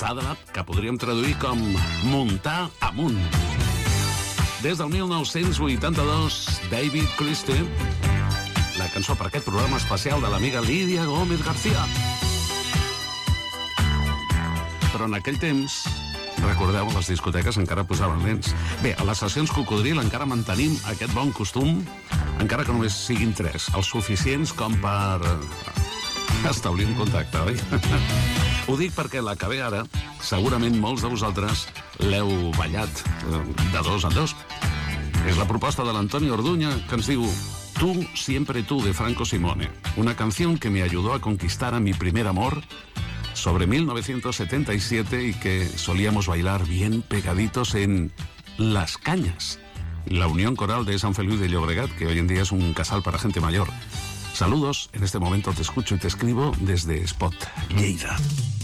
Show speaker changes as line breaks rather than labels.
Saddle Up, que podríem traduir com muntar amunt. Des del 1982, David Christie, la cançó per aquest programa especial de l'amiga Lídia Gómez García. Però en aquell temps, recordeu, les discoteques encara posaven lents. Bé, a les sessions Cocodril encara mantenim aquest bon costum, encara que només siguin 3, els suficients com per establir un contacte, oi? Ho dic perquè la que ve ara, segurament molts de vosaltres l'heu ballat de 2 en 2. És la proposta de l'Antonio Orduña, que ens diu Tú, siempre tú, de Franco Simone, una canción que me ayudó a conquistar a mi primer amor sobre 1977 y que solíamos bailar bien pegaditos en Las Cañas, la Unión Coral de San Feliu de Llobregat, que hoy en día es un casal para gente mayor. Saludos, en este momento te escucho y te escribo desde Espot, Lleida.